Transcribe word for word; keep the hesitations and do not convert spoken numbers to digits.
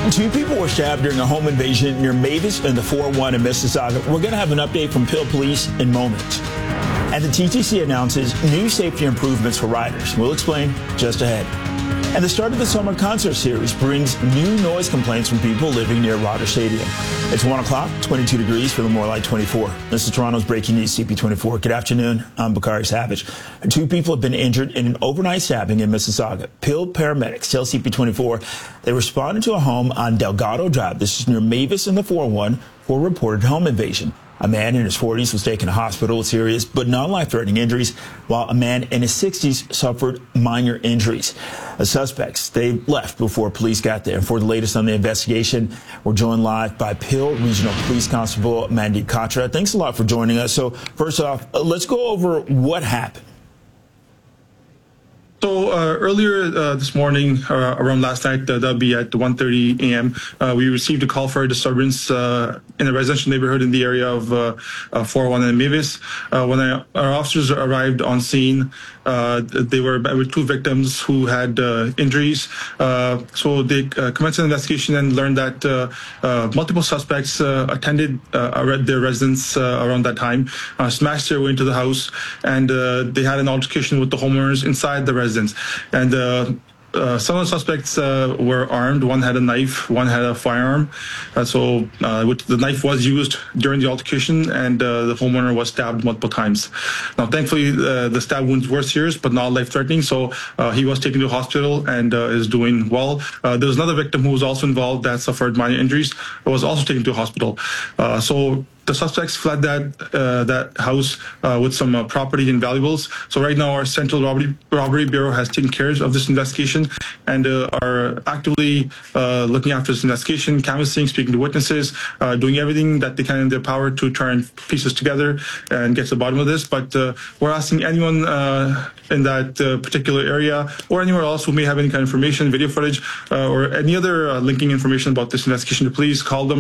Two people were stabbed during a home invasion near Mavis and the four oh one in Mississauga. We're going to have an update from Peel Police in moments. And the T T C announces new safety improvements for riders. We'll explain just ahead. And the start of the summer concert series brings new noise complaints from people living near Rogers Stadium. It's one o'clock, twenty-two degrees, feeling more like twenty-four. This is Toronto's breaking news, C P twenty-four. Good afternoon. I'm Bakari Savage. Two people have been injured in an overnight stabbing in Mississauga. Peel paramedics tell C P twenty-four they responded to a home on Delgado Drive. This is near Mavis and the four oh one for a reported home invasion. A man in his forties was taken to hospital with serious but non-life-threatening injuries, while a man in his sixties suffered minor injuries. The suspects, they left before police got there. And for the latest on the investigation, we're joined live by Peel Regional Police Constable Mandeep Katra. Thanks a lot for joining us. So first off, let's go over what happened. So uh, earlier uh, this morning, uh, around last night, uh, that'll be at one thirty a m, uh, we received a call for a disturbance uh, in a residential neighborhood in the area of uh, uh, four oh one and Mavis. Uh, when I, our officers arrived on scene, uh, they were with two victims who had uh, injuries. Uh, so they uh, commenced an investigation and learned that uh, uh, multiple suspects uh, attended uh, their residence uh, around that time, uh, smashed their way into the house, and uh, they had an altercation with the homeowners inside the residence. And uh, uh, some of the suspects uh, were armed. One had a knife, one had a firearm. Uh, so uh, which the knife was used during the altercation, and uh, the homeowner was stabbed multiple times. Now, thankfully, uh, the stab wounds were serious, but not life-threatening. So uh, he was taken to hospital and uh, is doing well. Uh, there was another victim who was also involved that suffered minor injuries, but was also taken to hospital. Uh, so the suspects fled that uh, that house uh, with some uh, property and valuables. So right now, our Central Robbery, Robbery Bureau has taken care of this investigation and uh, are actively uh, looking after this investigation, canvassing, speaking to witnesses, uh, doing everything that they can in their power to try and piece this together and get to the bottom of this. But uh, we're asking anyone uh, in that uh, particular area or anywhere else who may have any kind of information, video footage, uh, or any other uh, linking information about this investigation to please call them.